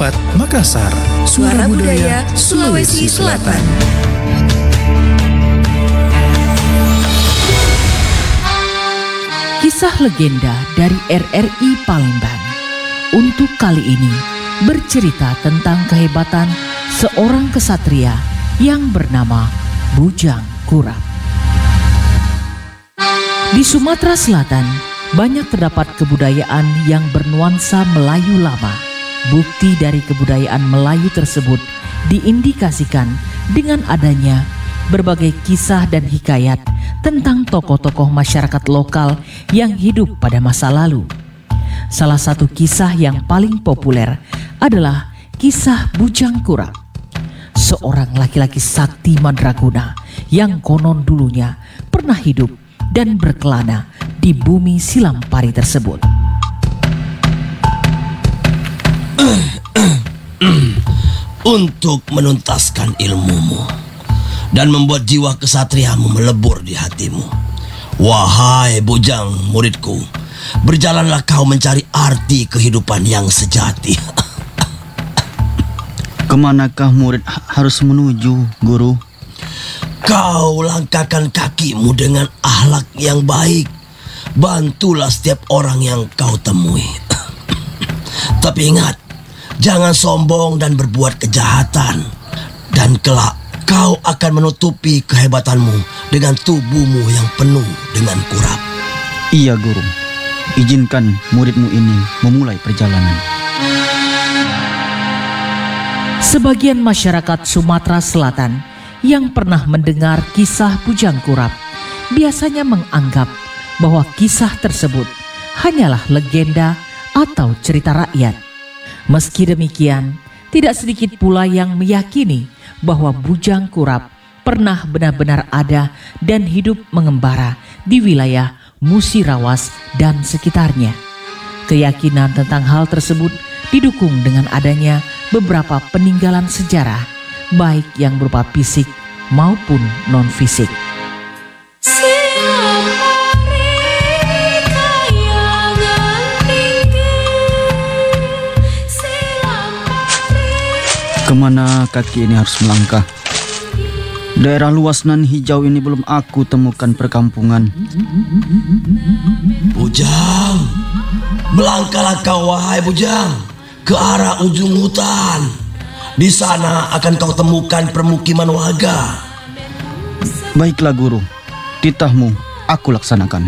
Makassar. Suara Budaya Sulawesi Selatan. Kisah legenda dari RRI Palembang. Untuk kali ini bercerita tentang kehebatan seorang kesatria yang bernama Bujang Kurap. Di Sumatera Selatan banyak terdapat kebudayaan yang bernuansa Melayu lama. Bukti dari kebudayaan Melayu tersebut diindikasikan dengan adanya berbagai kisah dan hikayat tentang tokoh-tokoh masyarakat lokal yang hidup pada masa lalu. Salah satu kisah yang paling populer adalah kisah Bujang Kurap, seorang laki-laki sakti mandraguna yang konon dulunya pernah hidup dan berkelana di bumi Silampari tersebut. Untuk menuntaskan ilmumu dan membuat jiwa kesatriamu melebur di hatimu, wahai Bujang muridku, berjalanlah kau mencari arti kehidupan yang sejati. Kemanakah murid harus menuju, Guru? Kau langkahkan kakimu dengan akhlak yang baik. Bantulah setiap orang yang kau temui. Tapi ingat, jangan sombong dan berbuat kejahatan. Dan kelak kau akan menutupi kehebatanmu dengan tubuhmu yang penuh dengan kurap. Iya, Guru. Izinkan muridmu ini memulai perjalanan. Sebagian masyarakat Sumatera Selatan yang pernah mendengar kisah Bujang Kurap biasanya menganggap bahwa kisah tersebut hanyalah legenda atau cerita rakyat. Meski demikian, tidak sedikit pula yang meyakini bahwa Bujang Kurap pernah benar-benar ada dan hidup mengembara di wilayah Musirawas dan sekitarnya. Keyakinan tentang hal tersebut didukung dengan adanya beberapa peninggalan sejarah, baik yang berupa fisik maupun non-fisik. Kemana kaki ini harus melangkah? Daerah luas nan hijau ini belum aku temukan perkampungan. Bujang, melangkahlah kau wahai Bujang ke arah ujung hutan. Di sana akan kau temukan permukiman warga. Baiklah, Guru. Titahmu aku laksanakan.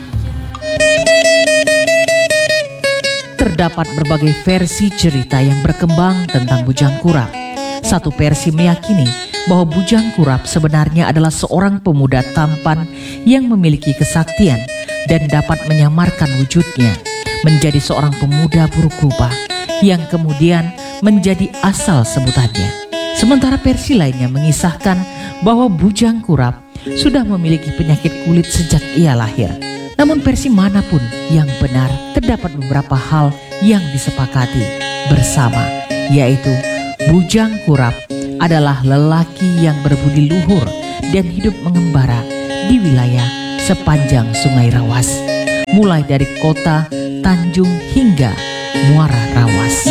Terdapat berbagai versi cerita yang berkembang tentang Bujang Kurap. Satu versi meyakini bahwa Bujang Kurap sebenarnya adalah seorang pemuda tampan yang memiliki kesaktian dan dapat menyamarkan wujudnya menjadi seorang pemuda buruk rupa yang kemudian menjadi asal sebutannya. Sementara versi lainnya mengisahkan bahwa Bujang Kurap sudah memiliki penyakit kulit sejak ia lahir. Namun versi manapun yang benar, terdapat beberapa hal yang disepakati bersama, yaitu Bujang Kurap adalah lelaki yang berbudi luhur dan hidup mengembara di wilayah sepanjang Sungai Rawas, mulai dari kota Tanjung hingga Muara Rawas.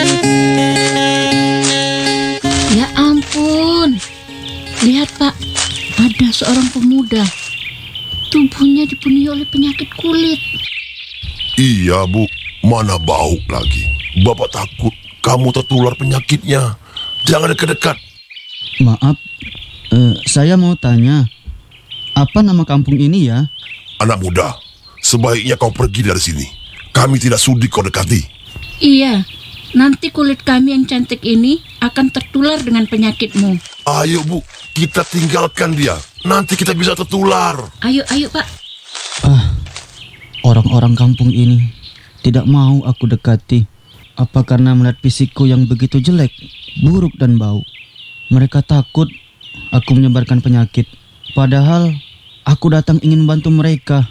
Ya ampun, lihat Pak, ada seorang pemuda. Tubuhnya dipenuhi oleh penyakit kulit. Iya, Bu. Mana bau lagi. Bapak takut kamu tertular penyakitnya. Jangan dekat-dekat. Maaf, saya mau tanya, apa nama kampung ini ya? Anak muda, sebaiknya kau pergi dari sini. Kami tidak sudi kau dekati. Iya, nanti kulit kami yang cantik ini akan tertular dengan penyakitmu. Ayo, Bu, kita tinggalkan dia. Nanti kita bisa tertular. Ayo Pak. Orang-orang kampung ini tidak mau aku dekati. Apa karena melihat fisikku yang begitu jelek, buruk dan bau? Mereka takut aku menyebarkan penyakit. Padahal aku datang ingin membantu mereka.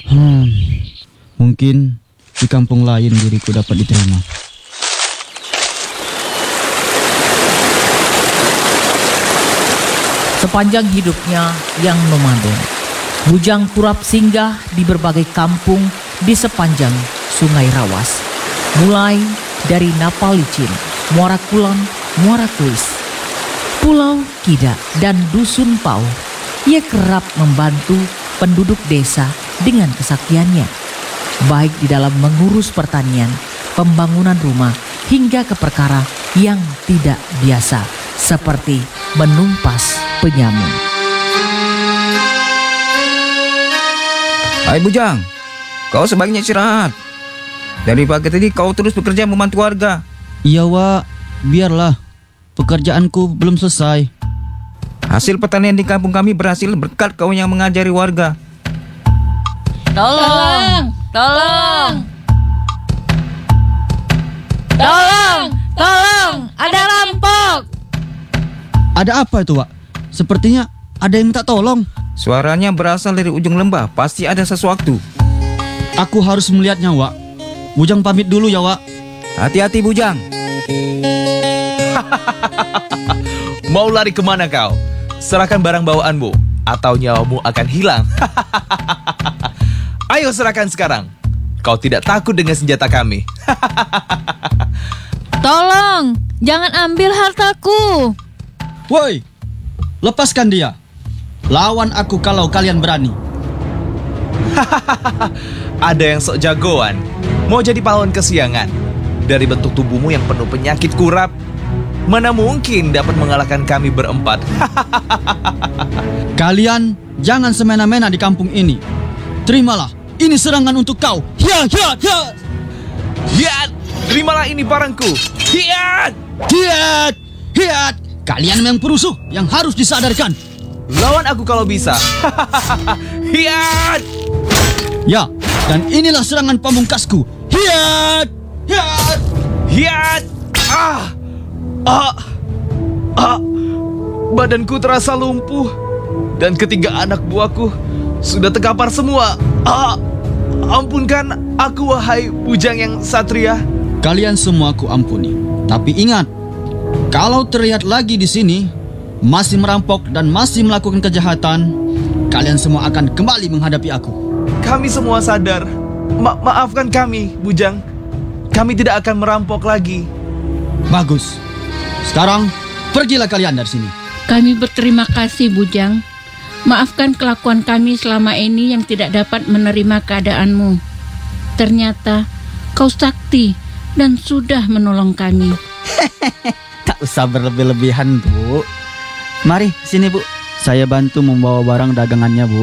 Mungkin di kampung lain diriku dapat diterima. Sepanjang hidupnya yang nomaden, Bujang Kurap singgah di berbagai kampung di sepanjang Sungai Rawas, mulai dari Napal Licin, Muara Kulon, Muara Kuis, Pulau Kida, dan Dusun Pau. Ia kerap membantu penduduk desa dengan kesaktiannya, baik di dalam mengurus pertanian, pembangunan rumah, hingga ke perkara yang tidak biasa, seperti menumpas penyamun. Hai Bujang, kau sebaiknya istirahat. Dari pagi tadi kau terus bekerja membantu warga. Iya Wak, biarlah. Pekerjaanku belum selesai. Hasil pertanian di kampung kami berhasil berkat kau yang mengajari warga. Tolong! Tolong! Tolong! Tolong! Ada rampok! Ada apa itu Wak? Sepertinya ada yang minta tolong. Suaranya berasal dari ujung lembah, pasti ada sesuatu. Aku harus melihatnya Wak. Bujang pamit dulu ya Wak. Hati-hati Bujang. Mau lari kemana kau? Serahkan barang bawaanmu, atau nyawamu akan hilang. Ayo serahkan sekarang. Kau tidak takut dengan senjata kami. Tolong! Jangan ambil hartaku! Woi, lepaskan dia. Lawan aku kalau kalian berani. Ada yang sok jagoan. Mau jadi pahlawan kesiangan. Dari bentuk tubuhmu yang penuh penyakit kurap, mana mungkin dapat mengalahkan kami berempat. Kalian jangan semena-mena di kampung ini. Terimalah, ini serangan untuk kau. Hiat, hiat, hiat. Hiat, terimalah ini barangku. Hiat! Hiat, hiat. Kalian memang perusuh yang harus disadarkan. Lawan aku kalau bisa. Hiat! Ya, dan inilah serangan pamungkasku. Hiat, hiat. Hiat! Badanku terasa lumpuh dan ketiga anak buahku sudah terkapar semua. Ampunkan aku wahai bujang yang satria. Kalian semua aku ampuni. Tapi ingat, kalau terlihat lagi di sini masih merampok dan masih melakukan kejahatan, kalian semua akan kembali menghadapi aku. Kami semua sadar. Maafkan kami, bujang. Kami tidak akan merampok lagi. Bagus. Sekarang pergilah kalian dari sini. Kami berterima kasih Bujang. Maafkan kelakuan kami selama ini yang tidak dapat menerima keadaanmu. Ternyata kau sakti dan sudah menolong kami. Tak usah berlebih-lebihan, Bu. Mari, sini, Bu. Saya bantu membawa barang dagangannya, Bu.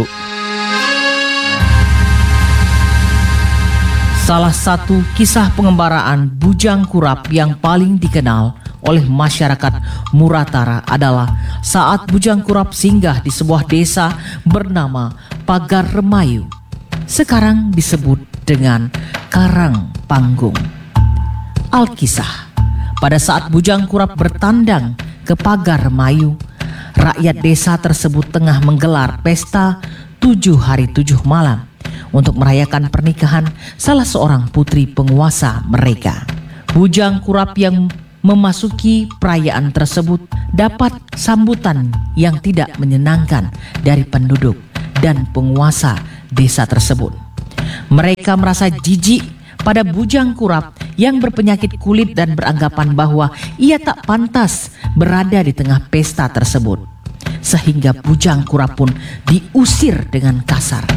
Salah satu kisah pengembaraan Bujang Kurap yang paling dikenal oleh masyarakat Muratara adalah saat Bujang Kurap singgah di sebuah desa bernama Pagar Remayu, sekarang disebut dengan Karang Panggung. Alkisah, pada saat Bujang Kurap bertandang ke Pagar Remayu, rakyat desa tersebut tengah menggelar pesta 7 hari 7 malam untuk merayakan pernikahan salah seorang putri penguasa mereka. Bujang Kurap yang memasuki perayaan tersebut dapat sambutan yang tidak menyenangkan dari penduduk dan penguasa desa tersebut. Mereka merasa jijik pada Bujang Kurap yang berpenyakit kulit dan beranggapan bahwa ia tak pantas berada di tengah pesta tersebut. Sehingga Bujang Kurap pun diusir dengan kasar.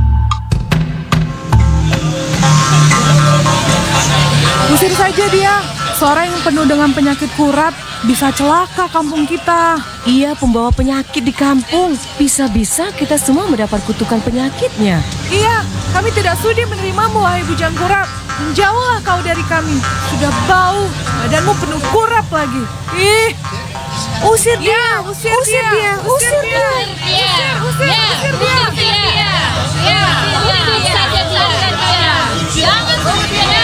Usir saja dia. Seorang yang penuh dengan penyakit kurap bisa celaka kampung kita. Ia pembawa penyakit di kampung. Bisa-bisa kita semua mendapat kutukan penyakitnya. Iya, kami tidak sudi menerimamu, wahai Bujang Kurap. Menjauhlah kau dari kami. Sudah bau, badanmu penuh kurap lagi. Ih, usir dia, usir dia. Jangan usir dia.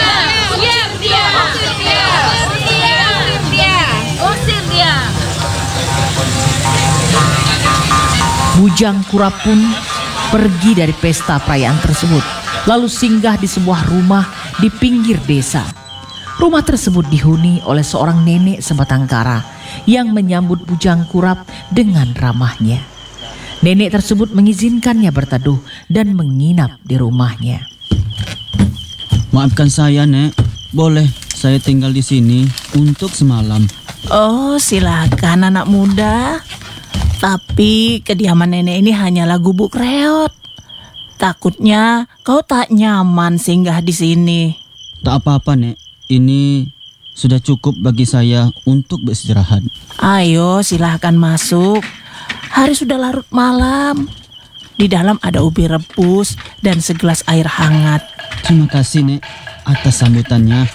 Bujang Kurap pun pergi dari pesta perayaan tersebut, lalu singgah di sebuah rumah di pinggir desa. Rumah tersebut dihuni oleh seorang nenek sebatang kara yang menyambut Bujang Kurap dengan ramahnya. Nenek tersebut mengizinkannya berteduh dan menginap di rumahnya. Maafkan saya, Nek. Boleh saya tinggal di sini untuk semalam. Oh, silakan anak muda. Tapi kediaman nenek ini hanyalah gubuk reot. Takutnya kau tak nyaman singgah di sini. Tak apa-apa, Nek. Ini sudah cukup bagi saya untuk beristirahat. Ayo, silahkan masuk. Hari sudah larut malam. Di dalam ada ubi rebus dan segelas air hangat. Terima kasih, Nek, atas sambutannya.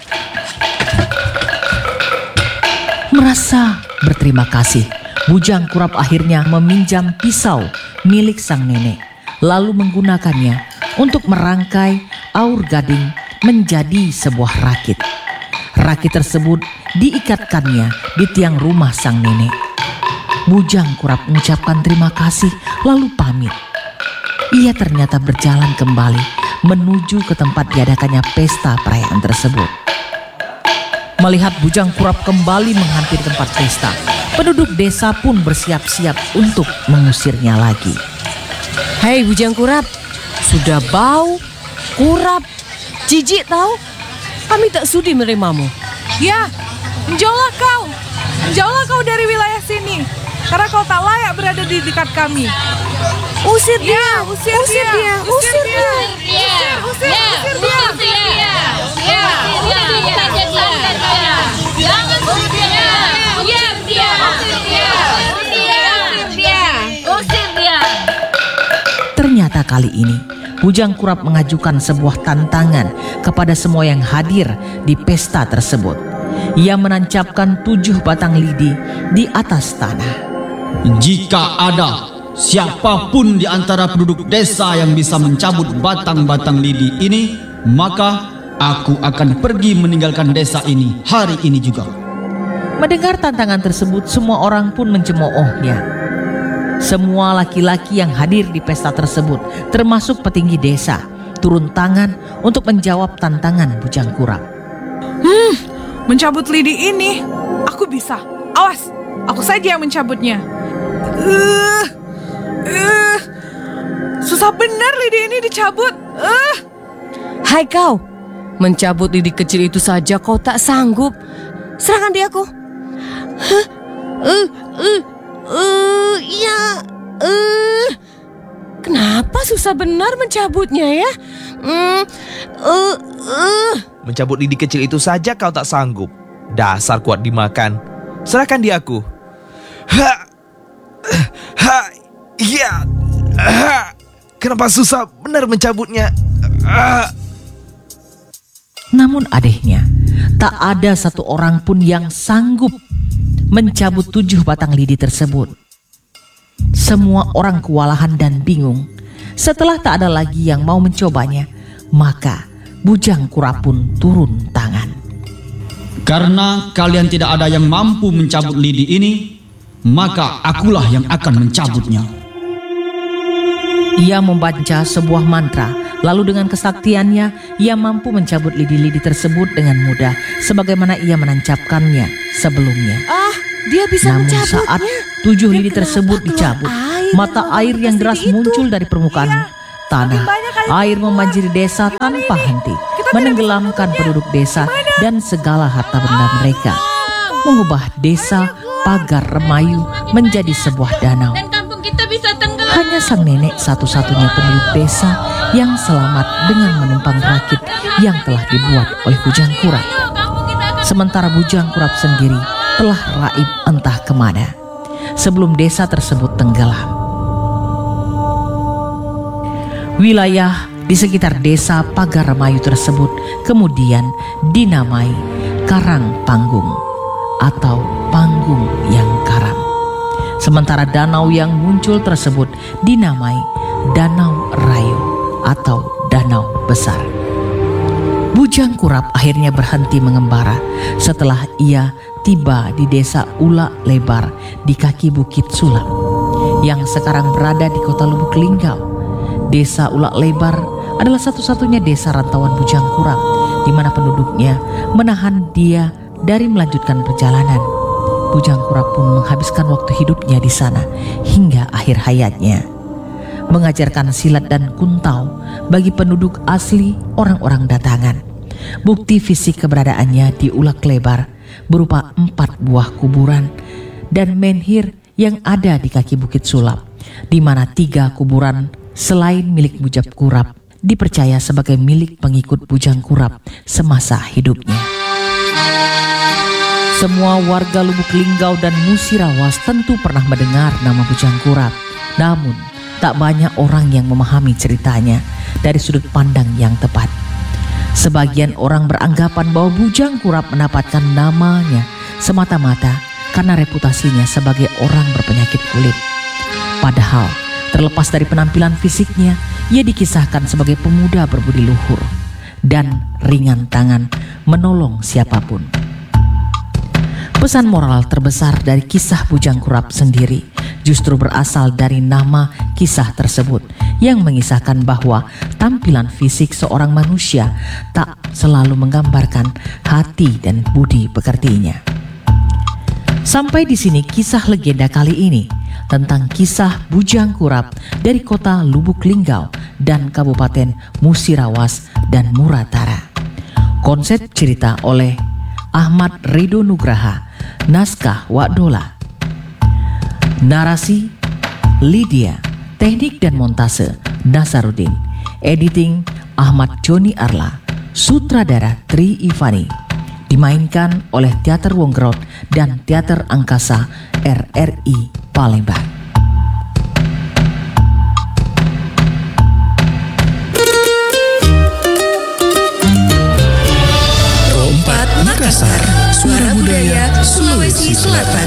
Merasa berterima kasih, Bujang Kurap akhirnya meminjam pisau milik sang nenek, lalu menggunakannya untuk merangkai aur gading menjadi sebuah rakit. Rakit tersebut diikatkannya di tiang rumah sang nenek. Bujang Kurap mengucapkan terima kasih lalu pamit. Ia ternyata berjalan kembali menuju ke tempat diadakannya pesta perayaan tersebut. Melihat Bujang Kurap kembali menghampiri tempat pesta, penduduk desa pun bersiap-siap untuk mengusirnya lagi. Hei Bujang Kurap, sudah bau, kurap, jijik tahu? Kami tak sudi menerimamu. Ya, menjauhlah kau. Menjauhlah kau dari wilayah sini. Karena kau tak layak berada di dekat kami. Usir dia, Usir dia. Ternyata kali ini Bujang Kurap mengajukan sebuah tantangan kepada semua yang hadir di pesta tersebut. Ia menancapkan 7 batang lidi di atas tanah. Jika ada siapapun di antara penduduk desa yang bisa mencabut batang-batang lidi ini, maka aku akan pergi meninggalkan desa ini hari ini juga. Mendengar tantangan tersebut, semua orang pun mencemoohnya. Semua laki-laki yang hadir di pesta tersebut, termasuk petinggi desa, turun tangan untuk menjawab tantangan Bujang Kurap. Mencabut lidi ini, aku bisa. Awas, aku saja yang mencabutnya. Susah benar lidi ini dicabut. Hai kau, mencabut lidi kecil itu saja kau tak sanggup. Serahkan dia aku. Kenapa susah benar mencabutnya ya? Mencabut lidi kecil itu saja kau tak sanggup. Dasar kuat dimakan. Serahkan dia aku. Kenapa susah benar mencabutnya? Namun anehnya, tak ada satu orang pun yang sanggup mencabut 7 batang lidi tersebut. Semua orang kewalahan dan bingung. Setelah tak ada lagi yang mau mencobanya, maka Bujang Kurap pun turun tangan. Karena kalian tidak ada yang mampu mencabut lidi ini, maka akulah yang akan mencabutnya. Ia membaca sebuah mantra, lalu dengan kesaktiannya ia mampu mencabut lidi-lidi tersebut dengan mudah, sebagaimana ia menancapkannya sebelumnya. Dia bisa Namun mencabutnya. saat 7 lidi tersebut dicabut, mata air yang deras muncul dari permukaan tanah. Air membanjiri desa tanpa henti, menenggelamkan penduduk desa dan segala harta benda mereka, mengubah desa Pagar Remayu menjadi sebuah danau. Dan kampung kita bisa tenggelam. Hanya sang nenek satu-satunya penduduk desa yang selamat dengan menumpang rakit yang telah dibuat oleh Bujang Kurap. Sementara Bujang Kurap sendiri telah raib entah kemana sebelum desa tersebut tenggelam. Wilayah di sekitar desa Pagar Remayu tersebut kemudian dinamai Karang Panggung atau Panggung yang Karam. Sementara danau yang muncul tersebut dinamai Danau Rayu atau Danau Besar. Bujang Kurap akhirnya berhenti mengembara setelah ia tiba di desa Ulak Lebar di kaki Bukit Sulam yang sekarang berada di kota Lubuk Linggau. Desa Ulak Lebar adalah satu-satunya desa rantauan Bujang Kurap di mana penduduknya menahan dia dari melanjutkan perjalanan. Bujang Kurap pun menghabiskan waktu hidupnya di sana hingga akhir hayatnya, mengajarkan silat dan kuntau bagi penduduk asli orang-orang datangan, Bukti fisik keberadaannya diulak lebar berupa 4 buah kuburan dan menhir yang ada di kaki Bukit Sulap, di mana 3 kuburan selain milik Bujang Kurap dipercaya sebagai milik pengikut Bujang Kurap semasa hidupnya. Semua warga Lubuk Linggau dan Musirawas tentu pernah mendengar nama Bujang Kurap. Namun, tak banyak orang yang memahami ceritanya dari sudut pandang yang tepat. Sebagian orang beranggapan bahwa Bujang Kurap mendapatkan namanya semata-mata karena reputasinya sebagai orang berpenyakit kulit. Padahal, terlepas dari penampilan fisiknya, ia dikisahkan sebagai pemuda berbudi luhur dan ringan tangan menolong siapapun. Pesan moral terbesar dari kisah Bujang Kurap sendiri justru berasal dari nama kisah tersebut yang mengisahkan bahwa tampilan fisik seorang manusia tak selalu menggambarkan hati dan budi pekertinya. Sampai di sini kisah legenda kali ini tentang kisah Bujang Kurap dari kota Lubuk Linggau dan Kabupaten Musirawas dan Muratara. Konsep cerita oleh Ahmad Ridho Nugraha, naskah Wak Dola. Narasi Lydia, teknik dan montase Nasaruddin, editing Ahmad Joni Arla, sutradara Tri Ivani. Dimainkan oleh Teater Wonggrod dan Teater Angkasa RRI Palembang. Makassar, suara budaya Sulawesi Selatan.